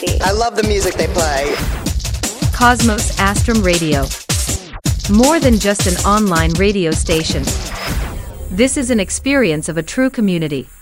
I love the music they play. Cosmos Astrum Radio. More than just an online radio station. This is an experience of a true community.